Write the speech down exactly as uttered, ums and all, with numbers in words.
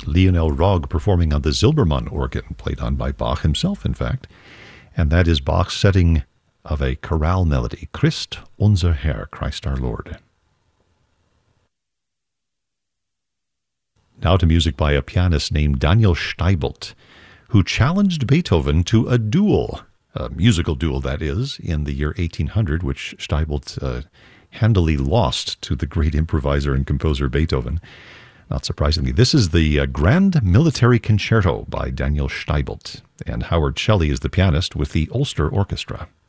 Lionel Rogge performing on the Zilbermann organ, played on by Bach himself, in fact. And that is Bach's setting of a chorale melody, Christ unser Herr, Christ our Lord. Now to music by a pianist named Daniel Steibelt, who challenged Beethoven to a duel, a musical duel that is, in the year eighteen hundred, which Steibelt uh, handily lost to the great improviser and composer Beethoven. Not surprisingly, this is the uh, Grand Military Concerto by Daniel Steibelt, and Howard Shelley is the pianist with the Ulster Orchestra.